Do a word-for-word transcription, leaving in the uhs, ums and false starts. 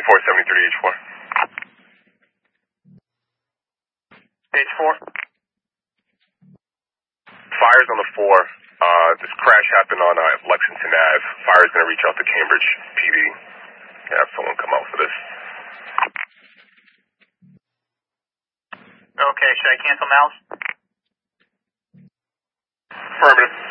four seventy-three H four. H four. Fire's on the four. Uh, this crash happened on uh, Lexington Ave. Fire's going to reach out to Cambridge P D. Have someone come out for this. Okay, should I cancel mouse? Affirmative.